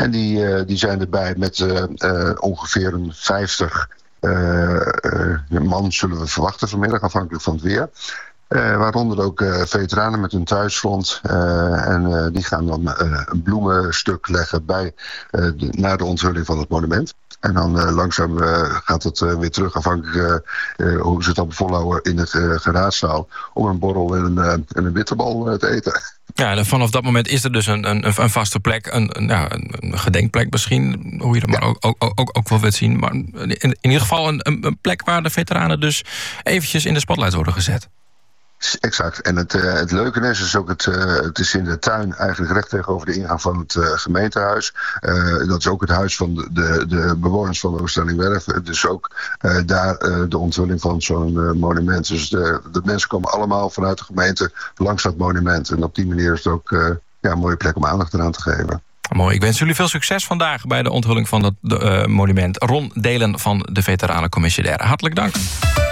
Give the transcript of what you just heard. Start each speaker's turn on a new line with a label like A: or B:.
A: En die zijn erbij met ongeveer een 50 man zullen we verwachten vanmiddag, afhankelijk van het weer. Waaronder ook veteranen met hun thuisfront. En die gaan dan een bloemenstuk leggen na de onthulling van het monument. En dan langzaam gaat het weer terug, afhankelijk hoe ze het dan volhouden in het geraadzaal, om een borrel en een bitterbal te eten.
B: Ja, en vanaf dat moment is er dus een vaste plek, een gedenkplek misschien, hoe je het maar ook wel wilt zien. Maar in ieder geval een plek waar de veteranen dus eventjes in de spotlight worden gezet.
A: Exact. En het leuke is ook, het is in de tuin eigenlijk recht tegenover de ingang van het gemeentehuis. Dat is ook het huis van de bewoners van de Oosterlingwerf. Dus ook daar de onthulling van zo'n monument. Dus de mensen komen allemaal vanuit de gemeente langs dat monument. En op die manier is het ook een mooie plek om aandacht eraan te geven.
B: Mooi, ik wens jullie veel succes vandaag bij de onthulling van dat monument. Ron Delen van de Veteranencommissie. Hartelijk dank.